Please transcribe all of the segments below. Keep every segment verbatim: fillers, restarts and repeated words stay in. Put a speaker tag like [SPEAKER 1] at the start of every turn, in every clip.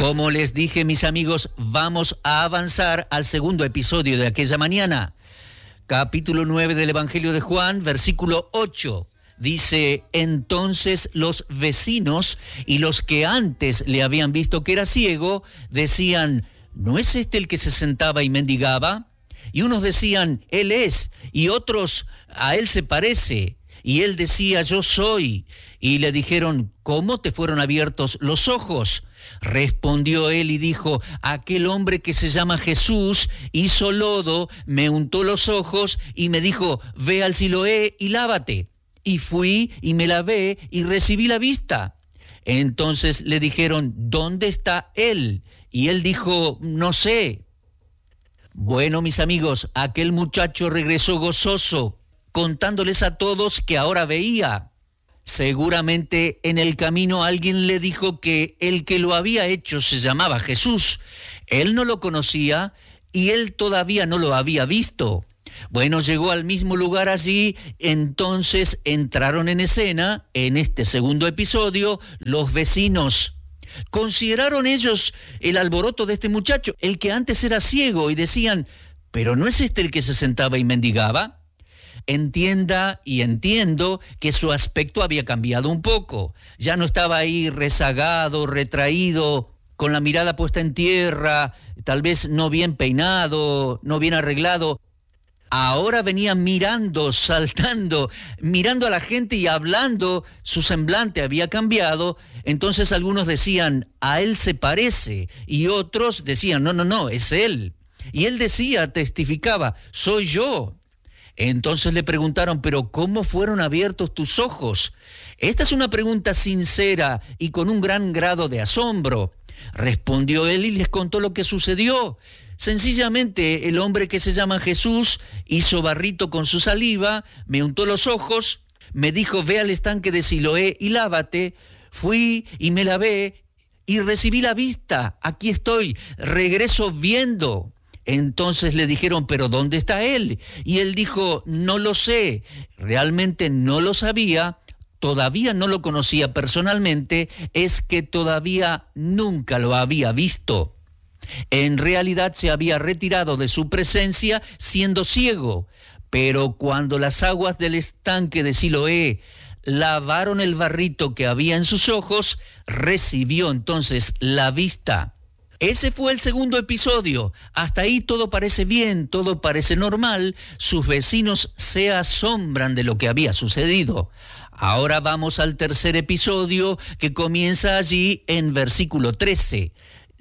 [SPEAKER 1] Como les dije, mis amigos, vamos a avanzar al segundo episodio de aquella mañana. Capítulo nueve del Evangelio de Juan, versículo ocho. Dice, entonces los vecinos y los que antes le habían visto que era ciego, decían, ¿no es este el que se sentaba y mendigaba? Y unos decían, él es, y otros, a él se parece. Y él decía, yo soy. Y le dijeron, ¿cómo te fueron abiertos los ojos? Respondió él y dijo, aquel hombre que se llama Jesús hizo lodo, me untó los ojos y me dijo, ve al Siloé y lávate. Y fui y me lavé y recibí la vista. Entonces le dijeron, ¿dónde está él? Y él dijo, no sé. Bueno, mis amigos, aquel muchacho regresó gozoso, contándoles a todos que ahora veía. Seguramente en el camino alguien le dijo que el que lo había hecho se llamaba Jesús. Él no lo conocía y él todavía no lo había visto. Bueno, llegó al mismo lugar allí, entonces entraron en escena, en este segundo episodio, los vecinos. Consideraron ellos el alboroto de este muchacho, el que antes era ciego, y decían, ¿pero no es este el que se sentaba y mendigaba? Entienda y entiendo que su aspecto había cambiado un poco. Ya no estaba ahí rezagado, retraído, con la mirada puesta en tierra, tal vez no bien peinado, no bien arreglado. Ahora venía mirando, saltando, mirando a la gente y hablando, su semblante había cambiado. Entonces algunos decían, a él se parece, y otros decían, no, no, no, es él. Y él decía, testificaba, soy yo. Entonces le preguntaron, ¿pero cómo fueron abiertos tus ojos? Esta es una pregunta sincera y con un gran grado de asombro. Respondió él y les contó lo que sucedió. Sencillamente, el hombre que se llama Jesús hizo barrito con su saliva, me untó los ojos, me dijo, ve al estanque de Siloé y lávate. Fui y me lavé y recibí la vista. Aquí estoy, regreso viendo. Entonces le dijeron, ¿pero dónde está él? Y él dijo, no lo sé, realmente no lo sabía, todavía no lo conocía personalmente, es que todavía nunca lo había visto. En realidad se había retirado de su presencia siendo ciego, pero cuando las aguas del estanque de Siloé lavaron el barrito que había en sus ojos, recibió entonces la vista. Ese fue el segundo episodio. Hasta ahí todo parece bien, todo parece normal. Sus vecinos se asombran de lo que había sucedido. Ahora vamos al tercer episodio, que comienza allí en versículo trece.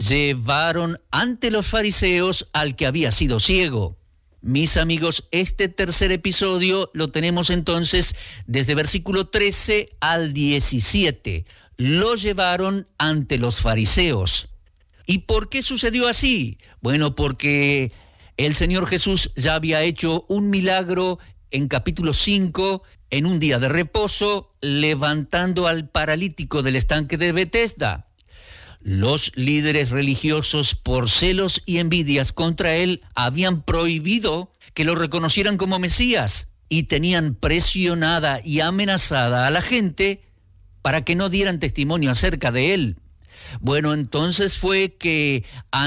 [SPEAKER 1] Llevaron ante los fariseos al que había sido ciego. Mis amigos, este tercer episodio lo tenemos entonces desde versículo trece al diecisiete. Lo llevaron ante los fariseos. ¿Y por qué sucedió así? Bueno, porque el Señor Jesús ya había hecho un milagro en capítulo cinco, en un día de reposo, levantando al paralítico del estanque de Betesda. Los líderes religiosos, por celos y envidias contra él, habían prohibido que lo reconocieran como Mesías y tenían presionada y amenazada a la gente para que no dieran testimonio acerca de él. Bueno, entonces fue que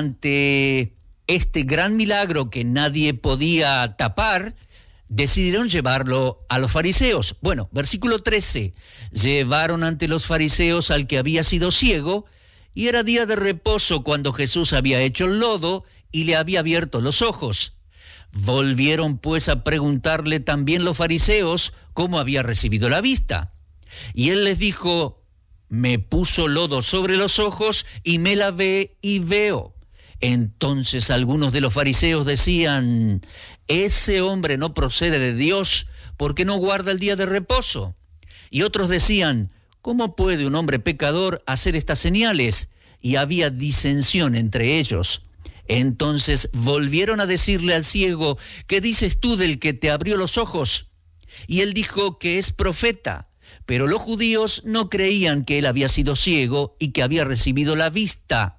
[SPEAKER 1] ante este gran milagro que nadie podía tapar, decidieron llevarlo a los fariseos. Bueno, versículo trece, llevaron ante los fariseos al que había sido ciego, y era día de reposo cuando Jesús había hecho el lodo y le había abierto los ojos. Volvieron pues a preguntarle también los fariseos cómo había recibido la vista. Y él les dijo, me puso lodo sobre los ojos y me lavé y veo. Entonces algunos de los fariseos decían, ese hombre no procede de Dios porque no guarda el día de reposo. Y otros decían, ¿cómo puede un hombre pecador hacer estas señales? Y había disensión entre ellos. Entonces volvieron a decirle al ciego, ¿qué dices tú del que te abrió los ojos? Y él dijo que es profeta. Pero los judíos no creían que él había sido ciego y que había recibido la vista.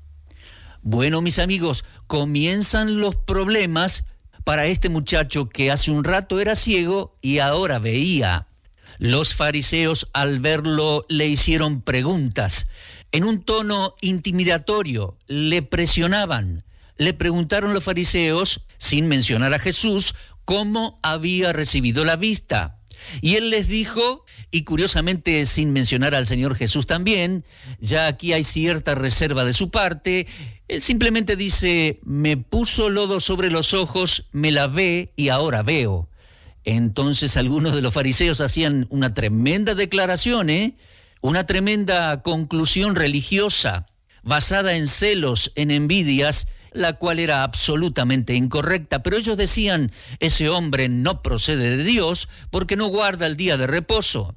[SPEAKER 1] Bueno, mis amigos, comienzan los problemas para este muchacho que hace un rato era ciego y ahora veía. Los fariseos al verlo le hicieron preguntas. En un tono intimidatorio, le presionaban. Le preguntaron los fariseos, sin mencionar a Jesús, cómo había recibido la vista. Y él les dijo, y curiosamente sin mencionar al Señor Jesús también, ya aquí hay cierta reserva de su parte, él simplemente dice, me puso lodo sobre los ojos, me lavé y ahora veo. Entonces algunos de los fariseos hacían una tremenda declaración, ¿eh? Una tremenda conclusión religiosa, basada en celos, en envidias, la cual era absolutamente incorrecta. Pero ellos decían, ese hombre no procede de Dios porque no guarda el día de reposo.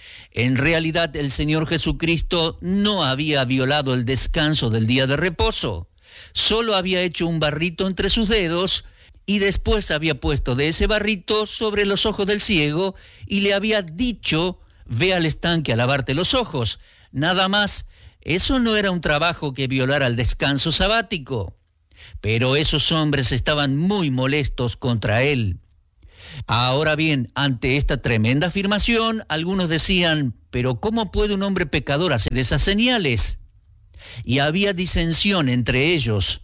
[SPEAKER 1] En realidad, el Señor Jesucristo no había violado el descanso del día de reposo. Solo había hecho un barrito entre sus dedos y después había puesto de ese barrito sobre los ojos del ciego y le había dicho, ve al estanque a lavarte los ojos. Nada más, eso no era un trabajo que violara el descanso sabático. Pero esos hombres estaban muy molestos contra él. Ahora bien, ante esta tremenda afirmación, algunos decían, pero ¿cómo puede un hombre pecador hacer esas señales? Y había disensión entre ellos.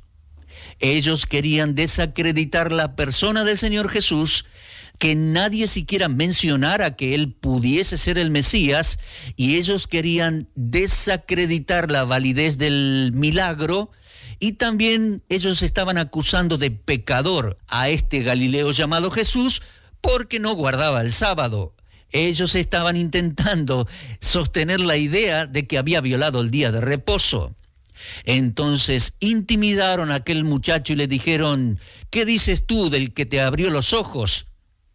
[SPEAKER 1] Ellos querían desacreditar la persona del Señor Jesús, que nadie siquiera mencionara que él pudiese ser el Mesías, y ellos querían desacreditar la validez del milagro, y también ellos estaban acusando de pecador a este Galileo llamado Jesús porque no guardaba el sábado. Ellos estaban intentando sostener la idea de que había violado el día de reposo. Entonces intimidaron a aquel muchacho y le dijeron, ¿qué dices tú del que te abrió los ojos?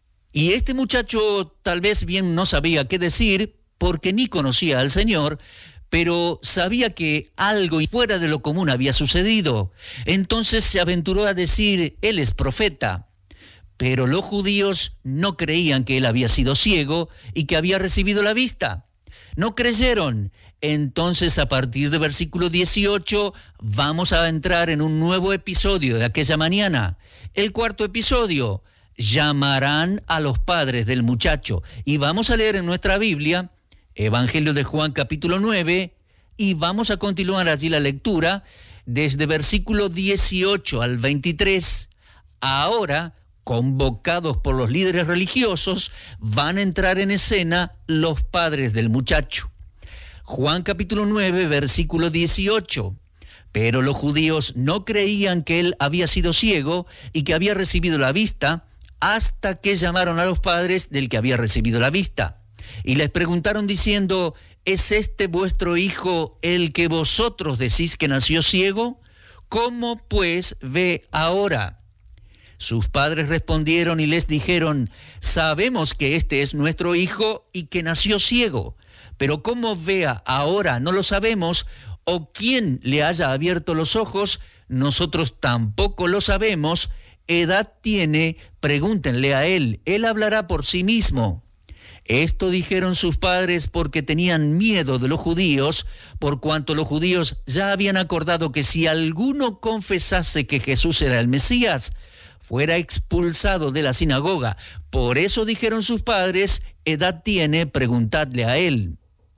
[SPEAKER 1] Y este muchacho tal vez bien no sabía qué decir porque ni conocía al Señor, pero sabía que algo fuera de lo común había sucedido. Entonces se aventuró a decir, él es profeta. Pero los judíos no creían que él había sido ciego y que había recibido la vista. No creyeron. Entonces, a partir del versículo dieciocho, vamos a entrar en un nuevo episodio de aquella mañana. El cuarto episodio, llamarán a los padres del muchacho. Y vamos a leer en nuestra Biblia, Evangelio de Juan capítulo nueve, y vamos a continuar allí la lectura desde versículo dieciocho al veintitrés. Ahora, convocados por los líderes religiosos, van a entrar en escena los padres del muchacho. Juan capítulo nueve, versículo dieciocho. Pero los judíos no creían que él había sido ciego y que había recibido la vista, hasta que llamaron a los padres del que había recibido la vista. Y les preguntaron diciendo, ¿es este vuestro hijo el que vosotros decís que nació ciego? ¿Cómo pues ve ahora? Sus padres respondieron y les dijeron, sabemos que este es nuestro hijo y que nació ciego, pero cómo vea ahora no lo sabemos, o quién le haya abierto los ojos, nosotros tampoco lo sabemos. Edad tiene, pregúntenle a él, él hablará por sí mismo. Esto dijeron sus padres porque tenían miedo de los judíos, por cuanto los judíos ya habían acordado que si alguno confesase que Jesús era el Mesías, fuera expulsado de la sinagoga. Por eso dijeron sus padres, edad tiene, preguntadle a él.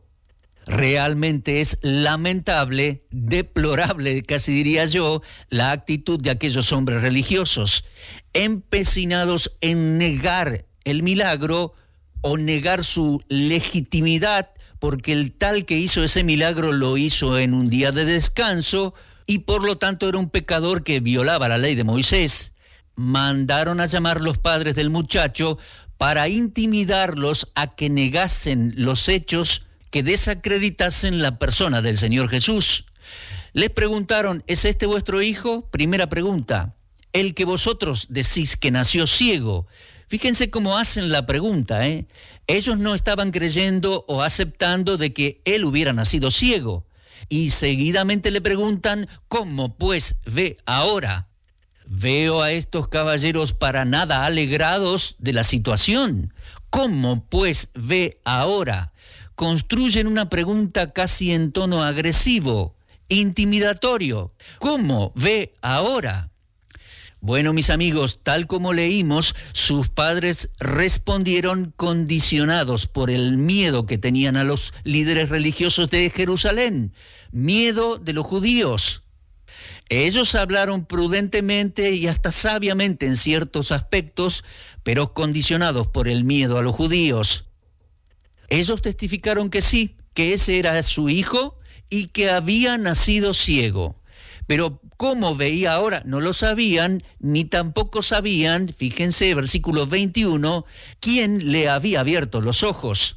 [SPEAKER 1] Realmente es lamentable, deplorable, casi diría yo, la actitud de aquellos hombres religiosos, empecinados en negar el milagro o negar su legitimidad, porque el tal que hizo ese milagro lo hizo en un día de descanso y por lo tanto era un pecador que violaba la ley de Moisés. Mandaron a llamar los padres del muchacho para intimidarlos a que negasen los hechos que desacreditasen la persona del Señor Jesús. Les preguntaron, ¿es este vuestro hijo? Primera pregunta, el que vosotros decís que nació ciego. Fíjense cómo hacen la pregunta, ¿eh? Ellos no estaban creyendo o aceptando de que él hubiera nacido ciego. Y seguidamente le preguntan, ¿cómo pues ve ahora? Veo a estos caballeros para nada alegrados de la situación. ¿Cómo pues ve ahora? Construyen una pregunta casi en tono agresivo, intimidatorio. ¿Cómo ve ahora? Bueno, mis amigos, tal como leímos, sus padres respondieron condicionados por el miedo que tenían a los líderes religiosos de Jerusalén, miedo de los judíos. Ellos hablaron prudentemente y hasta sabiamente en ciertos aspectos, pero condicionados por el miedo a los judíos. Ellos testificaron que sí, que ese era su hijo y que había nacido ciego. Pero cómo veía ahora, no lo sabían, ni tampoco sabían, fíjense, versículo veintiuno, quién le había abierto los ojos.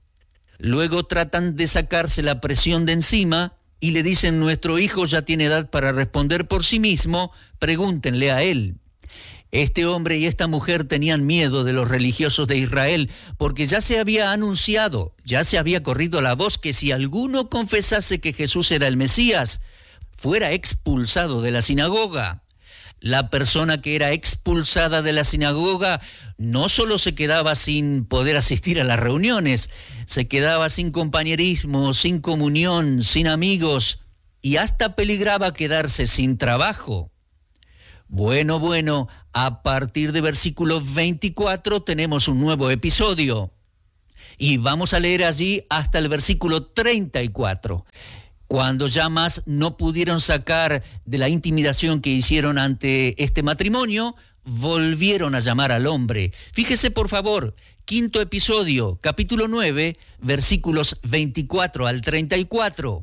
[SPEAKER 1] Luego tratan de sacarse la presión de encima y le dicen, nuestro hijo ya tiene edad para responder por sí mismo, pregúntenle a él. Este hombre y esta mujer tenían miedo de los religiosos de Israel, porque ya se había anunciado, ya se había corrido la voz que si alguno confesase que Jesús era el Mesías, fuera expulsado de la sinagoga. La persona que era expulsada de la sinagoga no solo se quedaba sin poder asistir a las reuniones, se quedaba sin compañerismo, sin comunión, sin amigos y hasta peligraba quedarse sin trabajo. Bueno, bueno, a partir de versículo veinticuatro tenemos un nuevo episodio y vamos a leer allí hasta el versículo treinta y cuatro. Cuando ya más no pudieron sacar de la intimidación que hicieron ante este matrimonio, volvieron a llamar al hombre. Fíjese por favor, quinto episodio, capítulo nueve, versículos veinticuatro al treinta y cuatro.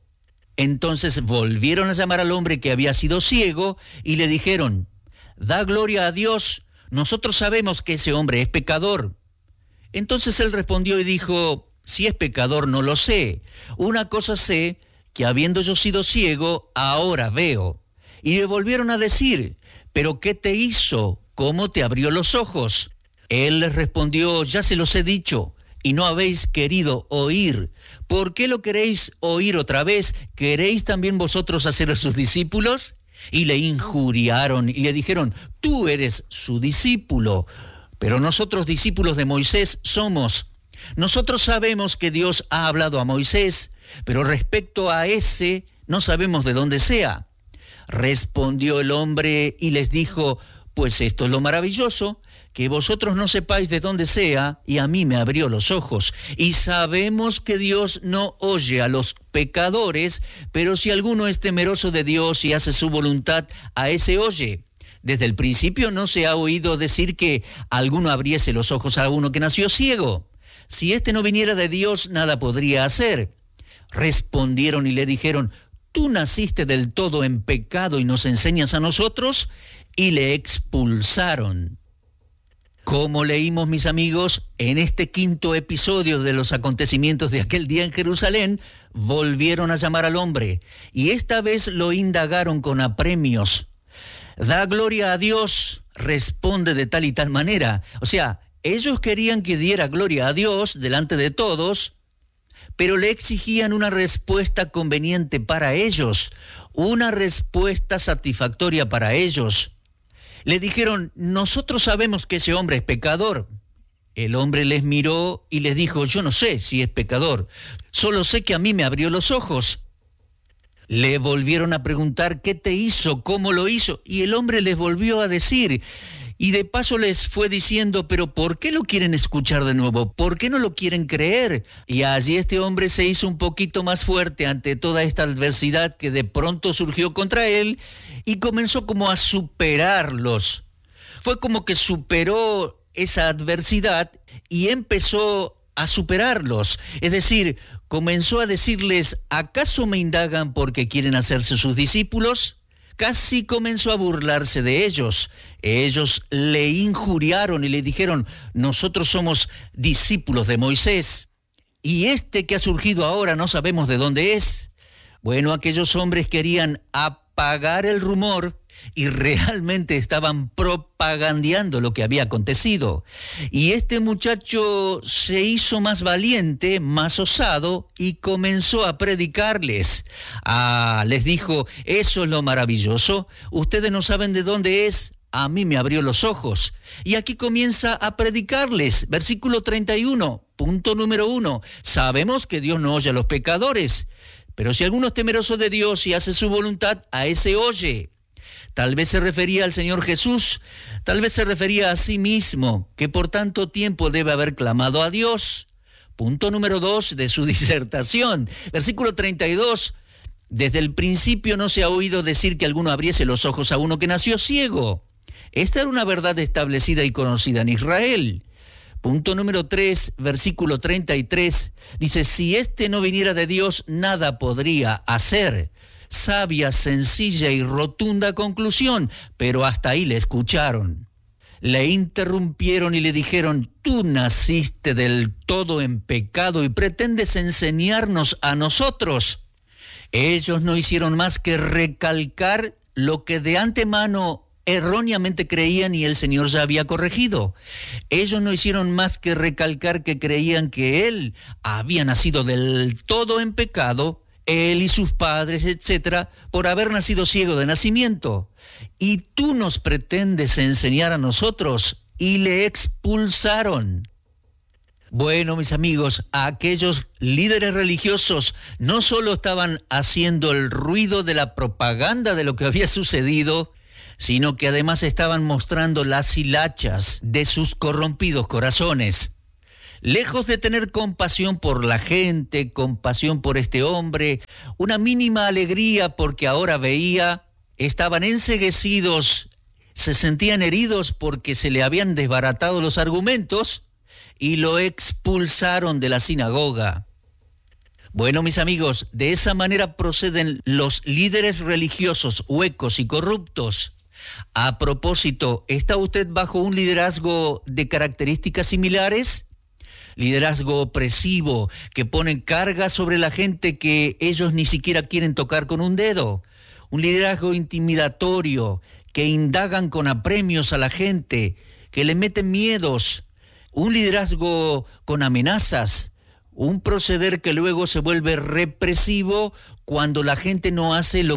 [SPEAKER 1] Entonces volvieron a llamar al hombre que había sido ciego y le dijeron, da gloria a Dios, nosotros sabemos que ese hombre es pecador. Entonces él respondió y dijo, si es pecador no lo sé, una cosa sé, que habiendo yo sido ciego, ahora veo. Y le volvieron a decir, ¿pero qué te hizo? ¿Cómo te abrió los ojos? Él les respondió, ya se los he dicho, y no habéis querido oír. ¿Por qué lo queréis oír otra vez? ¿Queréis también vosotros hacer sus discípulos? Y le injuriaron y le dijeron, tú eres su discípulo, pero nosotros discípulos de Moisés somos. Nosotros sabemos que Dios ha hablado a Moisés, pero respecto a ese no sabemos de dónde sea. Respondió el hombre y les dijo, pues esto es lo maravilloso, que vosotros no sepáis de dónde sea, y a mí me abrió los ojos. Y sabemos que Dios no oye a los pecadores, pero si alguno es temeroso de Dios y hace su voluntad, a ese oye. Desde el principio no se ha oído decir que alguno abriese los ojos a uno que nació ciego. Si éste no viniera de Dios, nada podría hacer. Respondieron y le dijeron, ¿tú naciste del todo en pecado y nos enseñas a nosotros? Y le expulsaron. Como leímos, mis amigos, en este quinto episodio de los acontecimientos de aquel día en Jerusalén, volvieron a llamar al hombre, y esta vez lo indagaron con apremios. Da gloria a Dios, responde de tal y tal manera. O sea, ellos querían que diera gloria a Dios delante de todos, pero le exigían una respuesta conveniente para ellos, una respuesta satisfactoria para ellos. Le dijeron, nosotros sabemos que ese hombre es pecador. El hombre les miró y les dijo, yo no sé si es pecador, solo sé que a mí me abrió los ojos. Le volvieron a preguntar, ¿qué te hizo? ¿Cómo lo hizo? Y el hombre les volvió a decir, y de paso les fue diciendo, pero ¿por qué lo quieren escuchar de nuevo? ¿Por qué no lo quieren creer? Y allí este hombre se hizo un poquito más fuerte ante toda esta adversidad que de pronto surgió contra él y comenzó como a superarlos. Fue como que superó esa adversidad y empezó a superarlos. Es decir, comenzó a decirles, ¿acaso me indagan porque quieren hacerse sus discípulos? Casi comenzó a burlarse de ellos. Ellos le injuriaron y le dijeron, nosotros somos discípulos de Moisés. Y este que ha surgido ahora no sabemos de dónde es. Bueno, aquellos hombres querían apagar el rumor y realmente estaban propagandeando lo que había acontecido. Y este muchacho se hizo más valiente, más osado y comenzó a predicarles. Ah, les dijo, eso es lo maravilloso, ustedes no saben de dónde es, a mí me abrió los ojos. Y aquí comienza a predicarles, versículo treinta y uno, punto número uno, sabemos que Dios no oye a los pecadores, pero si alguno es temeroso de Dios y hace su voluntad, a ese oye. Tal vez se refería al Señor Jesús, tal vez se refería a sí mismo, que por tanto tiempo debe haber clamado a Dios. Punto número dos de su disertación. Versículo treinta y dos. Desde el principio no se ha oído decir que alguno abriese los ojos a uno que nació ciego. Esta era una verdad establecida y conocida en Israel. Punto número tres, versículo treinta y tres. Dice, si éste no viniera de Dios, nada podría hacer. Sabia, sencilla y rotunda conclusión, pero hasta ahí le escucharon. Le interrumpieron y le dijeron, tú naciste del todo en pecado y pretendes enseñarnos a nosotros. Ellos no hicieron más que recalcar lo que de antemano erróneamente creían y el Señor ya había corregido. Ellos no hicieron más que recalcar que creían que Él había nacido del todo en pecado, Él y sus padres, etcétera, por haber nacido ciego de nacimiento. Y tú nos pretendes enseñar a nosotros, y le expulsaron. Bueno, mis amigos, aquellos líderes religiosos no solo estaban haciendo el ruido de la propaganda de lo que había sucedido, sino que además estaban mostrando las hilachas de sus corrompidos corazones. Lejos de tener compasión por la gente, compasión por este hombre, una mínima alegría porque ahora veía, estaban enceguecidos, se sentían heridos porque se le habían desbaratado los argumentos, y lo expulsaron de la sinagoga. Bueno, mis amigos, de esa manera proceden los líderes religiosos huecos y corruptos. A propósito, ¿está usted bajo un liderazgo de características similares? Liderazgo opresivo, que pone cargas sobre la gente que ellos ni siquiera quieren tocar con un dedo. Un liderazgo intimidatorio, que indagan con apremios a la gente, que le meten miedos. Un liderazgo con amenazas, un proceder que luego se vuelve represivo cuando la gente no hace lo